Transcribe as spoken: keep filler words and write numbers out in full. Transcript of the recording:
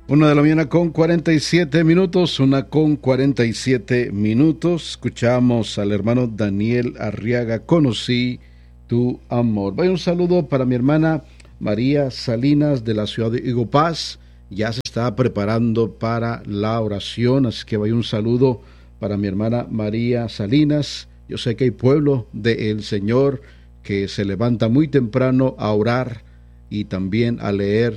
Una de la mañana con cuarenta y siete minutos, una con cuarenta y siete minutos. Escuchamos al hermano Daniel Arriaga, Conocí tu amor. Vaya un saludo para mi hermana María Salinas de la ciudad de Igopaz. Ya se está preparando para la oración, así que vaya un saludo para mi hermana María Salinas. Yo sé que hay pueblo del Señor que se levanta muy temprano a orar y también a leer